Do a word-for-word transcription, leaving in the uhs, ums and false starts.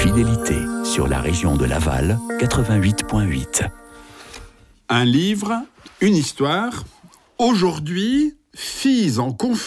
fidélité sur la région de Laval, quatre-vingt-huit point huit. Un livre, une histoire. Aujourd'hui, filles en conflit.